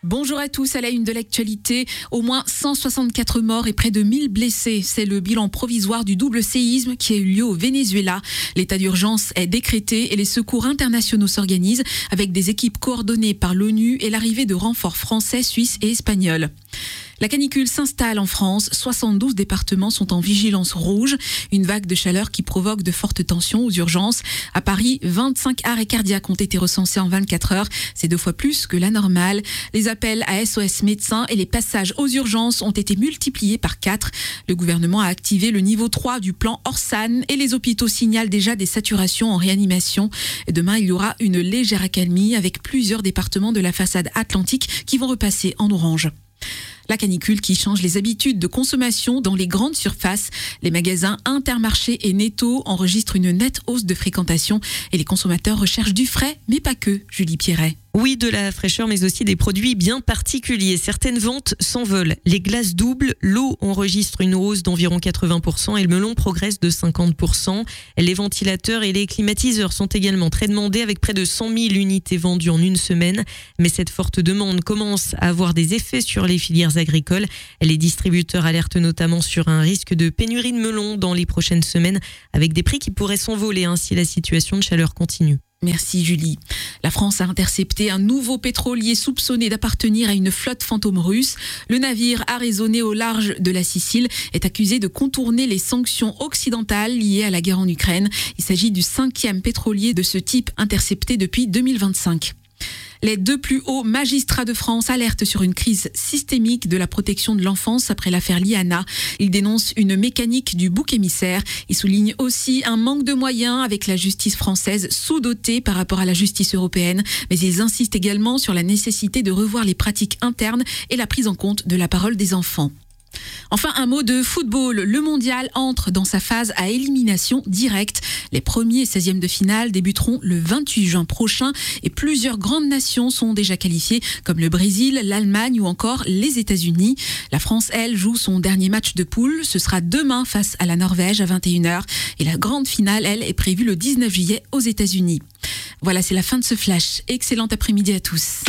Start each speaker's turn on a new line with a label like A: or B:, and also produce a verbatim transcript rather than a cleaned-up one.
A: Bonjour à tous, à la une de l'actualité, au moins cent soixante-quatre morts et près de mille blessés. C'est le bilan provisoire du double séisme qui a eu lieu au Venezuela. L'état d'urgence est décrété et les secours internationaux s'organisent avec des équipes coordonnées par l'ONU et l'arrivée de renforts français, suisses et espagnols. La canicule s'installe en France. soixante-douze départements sont en vigilance rouge. Une vague de chaleur qui provoque de fortes tensions aux urgences. À Paris, vingt-cinq arrêts cardiaques ont été recensés en vingt-quatre heures. C'est deux fois plus que la normale. Les appels à S O S médecins et les passages aux urgences ont été multipliés par quatre. Le gouvernement a activé le niveau trois du plan Orsan et les hôpitaux signalent déjà des saturations en réanimation. Et demain, il y aura une légère accalmie avec plusieurs départements de la façade atlantique qui vont repasser en orange. La canicule qui change les habitudes de consommation dans les grandes surfaces. Les magasins Intermarché et Netto enregistrent une nette hausse de fréquentation et les consommateurs recherchent du frais, mais pas que. Julie Pierret.
B: Oui, de la fraîcheur, mais aussi des produits bien particuliers. Certaines ventes s'envolent. Les glaces doublent, l'eau enregistre une hausse d'environ quatre-vingts pour cent et le melon progresse de cinquante pour cent. Les ventilateurs et les climatiseurs sont également très demandés avec près de cent mille unités vendues en une semaine. Mais cette forte demande commence à avoir des effets sur les filières agricoles. Les distributeurs alertent notamment sur un risque de pénurie de melon dans les prochaines semaines avec des prix qui pourraient s'envoler hein, si la situation de chaleur continue.
A: Merci Julie. La France a intercepté un nouveau pétrolier soupçonné d'appartenir à une flotte fantôme russe. Le navire arraisonné au large de la Sicile est accusé de contourner les sanctions occidentales liées à la guerre en Ukraine. Il s'agit du cinquième pétrolier de ce type intercepté depuis deux mille vingt-cinq. Les deux plus hauts magistrats de France alertent sur une crise systémique de la protection de l'enfance après l'affaire Liana. Ils dénoncent une mécanique du bouc émissaire. Ils soulignent aussi un manque de moyens avec la justice française sous-dotée par rapport à la justice européenne. Mais ils insistent également sur la nécessité de revoir les pratiques internes et la prise en compte de la parole des enfants. Enfin, un mot de football. Le mondial entre dans sa phase à élimination directe. Les premiers seizièmes de finale débuteront le vingt-huit juin prochain et plusieurs grandes nations sont déjà qualifiées comme le Brésil, l'Allemagne ou encore les États-Unis. La France, elle, joue son dernier match de poule. Ce sera demain face à la Norvège à vingt et une heures. Et la grande finale, elle, est prévue le dix-neuf juillet aux États-Unis. Voilà, c'est la fin de ce flash. Excellent après-midi à tous.